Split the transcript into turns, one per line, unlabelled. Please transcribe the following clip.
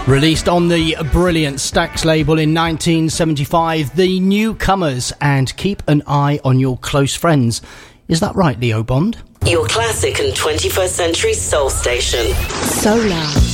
Released on the brilliant Stax label in 1975, The Newcomers and Keep an Eye on Your Close Friends. Is that right, Leo Bond?
Your classic and 21st century soul station.
Solar.